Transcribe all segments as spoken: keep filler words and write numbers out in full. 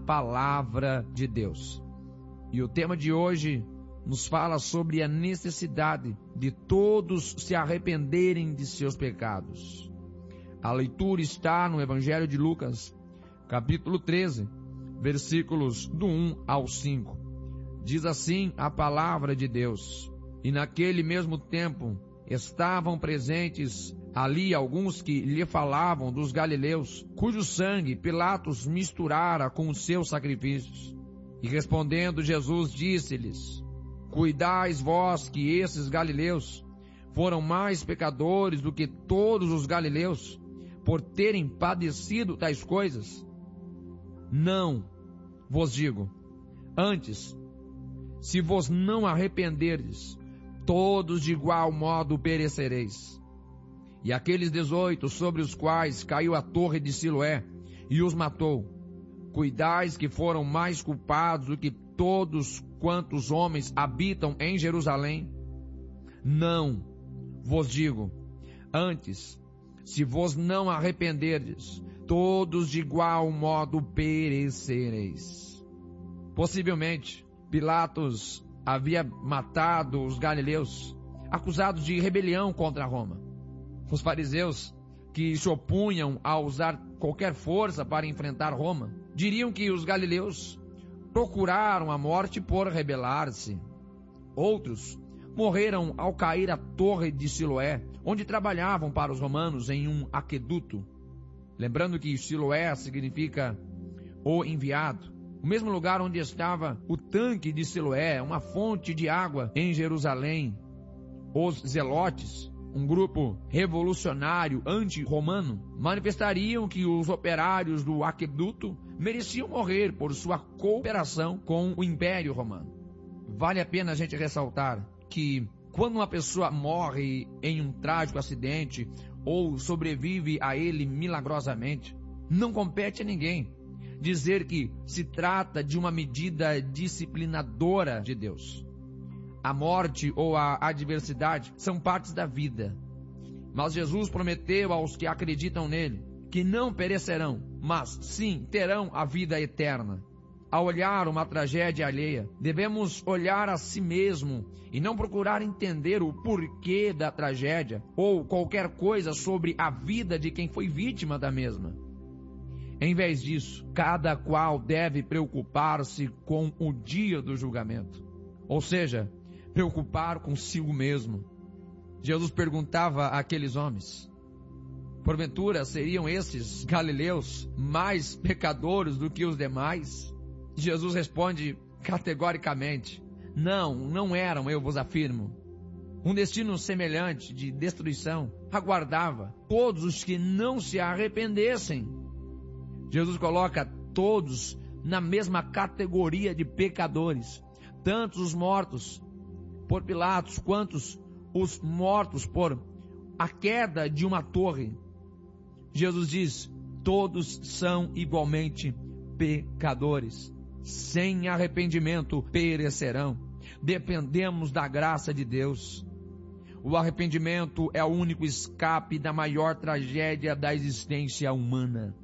palavra de Deus. E o tema de hoje nos fala sobre a necessidade de todos se arrependerem de seus pecados. A leitura está no Evangelho de Lucas, capítulo treze, versículos do um ao cinco. Diz assim a palavra de Deus: E naquele mesmo tempo estavam presentes ali alguns que lhe falavam dos galileus, cujo sangue Pilatos misturara com os seus sacrifícios. E respondendo Jesus disse-lhes: Cuidais vós que esses galileus foram mais pecadores do que todos os galileus, por terem padecido tais coisas? Não vos digo. Antes, se vos não arrependerdes, todos de igual modo perecereis. E aqueles dezoito sobre os quais caiu a torre de Siloé e os matou, cuidais que foram mais culpados do que todos quantos homens habitam em Jerusalém? Não vos digo. Antes, se vos não arrependerdes, todos de igual modo perecereis. Possivelmente, Pilatos havia matado os galileus, acusados de rebelião contra Roma. Os fariseus, que se opunham a usar qualquer força para enfrentar Roma, diriam que os galileus procuraram a morte por rebelar-se. Outros morreram ao cair a torre de Siloé, onde trabalhavam para os romanos em um aqueduto. Lembrando que Siloé significa o enviado. O mesmo lugar onde estava o tanque de Siloé, uma fonte de água em Jerusalém. Os zelotes, um grupo revolucionário anti-romano, manifestariam que os operários do aqueduto mereciam morrer por sua cooperação com o Império Romano. Vale a pena a gente ressaltar que quando uma pessoa morre em um trágico acidente ou sobrevive a ele milagrosamente, não compete a ninguém dizer que se trata de uma medida disciplinadora de Deus. A morte ou a adversidade são partes da vida. Mas Jesus prometeu aos que acreditam nele que não perecerão, mas sim terão a vida eterna. Ao olhar uma tragédia alheia, devemos olhar a si mesmo e não procurar entender o porquê da tragédia ou qualquer coisa sobre a vida de quem foi vítima da mesma. Em vez disso, cada qual deve preocupar-se com o dia do julgamento. Ou seja, preocupar consigo mesmo. Jesus perguntava àqueles homens: porventura seriam esses galileus mais pecadores do que os demais? Jesus responde categoricamente: não, não eram, eu vos afirmo. Um destino semelhante de destruição aguardava todos os que não se arrependessem. Jesus coloca todos na mesma categoria de pecadores, tanto os mortos por Pilatos, quantos os mortos por a queda de uma torre. Jesus diz: todos são igualmente pecadores. Sem arrependimento perecerão. Dependemos da graça de Deus. O arrependimento é o único escape da maior tragédia da existência humana.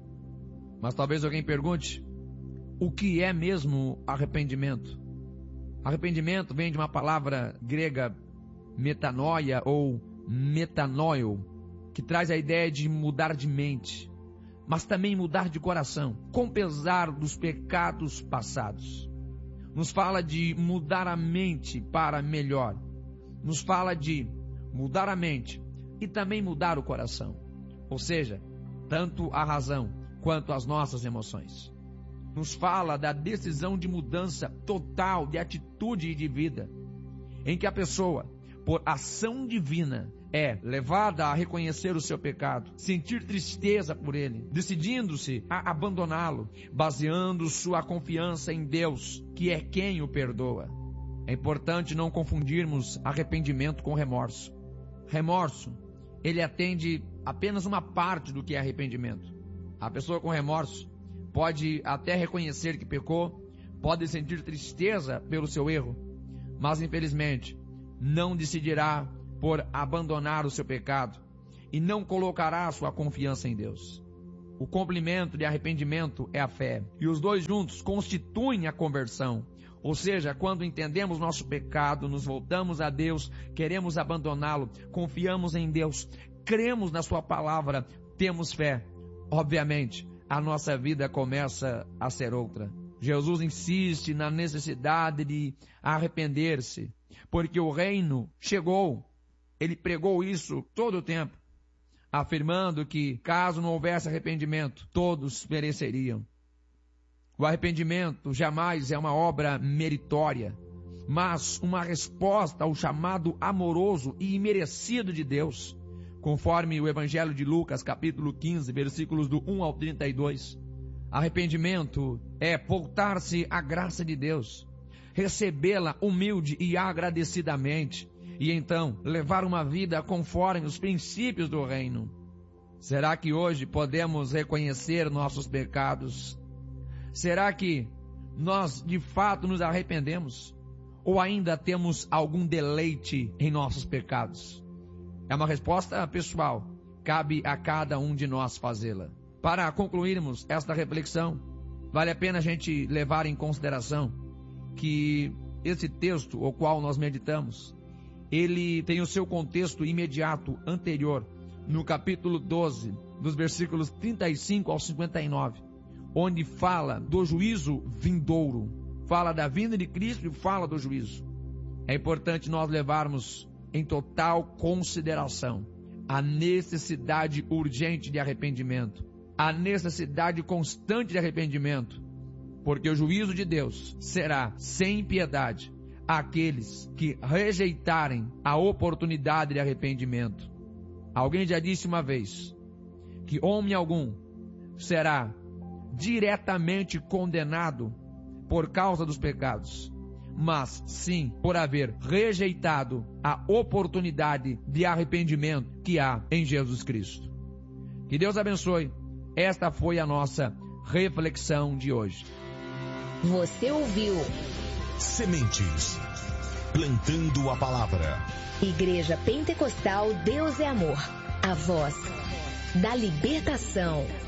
Mas talvez alguém pergunte: o que é mesmo arrependimento? Arrependimento vem de uma palavra grega metanoia ou metanoio, que traz a ideia de mudar de mente, mas também mudar de coração, com pesar dos pecados passados. Nos fala de mudar a mente para melhor. Nos fala de mudar a mente e também mudar o coração. Ou seja, tanto a razão quanto as nossas emoções. Nos fala da decisão de mudança total de atitude e de vida, em que a pessoa, por ação divina, é levada a reconhecer o seu pecado, sentir tristeza por ele, decidindo-se a abandoná-lo, baseando sua confiança em Deus, que é quem o perdoa. É importante não confundirmos arrependimento com remorso. Remorso, ele atende apenas uma parte do que é arrependimento. A pessoa com remorso pode até reconhecer que pecou, pode sentir tristeza pelo seu erro, mas infelizmente não decidirá por abandonar o seu pecado e não colocará sua confiança em Deus. O complemento de arrependimento é a fé. E os dois juntos constituem a conversão. Ou seja, quando entendemos nosso pecado, nos voltamos a Deus, queremos abandoná-lo, confiamos em Deus, cremos na sua palavra, temos fé. Obviamente, a nossa vida começa a ser outra. Jesus insiste na necessidade de arrepender-se, porque o reino chegou. Ele pregou isso todo o tempo, afirmando que, caso não houvesse arrependimento, todos pereceriam. O arrependimento jamais é uma obra meritória, mas uma resposta ao chamado amoroso e imerecido de Deus, conforme o Evangelho de Lucas, capítulo quinze, versículos do um ao trinta e dois. Arrependimento é voltar-se à graça de Deus, recebê-la humilde e agradecidamente, e então levar uma vida conforme os princípios do reino. Será que hoje podemos reconhecer nossos pecados? Será que nós de fato nos arrependemos? Ou ainda temos algum deleite em nossos pecados? É uma resposta pessoal, cabe a cada um de nós fazê-la. Para concluirmos esta reflexão, vale a pena a gente levar em consideração que esse texto, o qual nós meditamos, ele tem o seu contexto imediato anterior, no capítulo doze, dos versículos trinta e cinco ao cinquenta e nove, onde fala do juízo vindouro, fala da vinda de Cristo e fala do juízo. É importante nós levarmos em total consideração a necessidade urgente de arrependimento, a necessidade constante de arrependimento, porque o juízo de Deus será sem piedade àqueles que rejeitarem a oportunidade de arrependimento. Alguém já disse uma vez que homem algum será diretamente condenado por causa dos pecados, mas sim por haver rejeitado a oportunidade de arrependimento que há em Jesus Cristo. Que Deus abençoe. Esta foi a nossa reflexão de hoje. Você ouviu Sementes, plantando a palavra. Igreja Pentecostal Deus é Amor, a voz da libertação.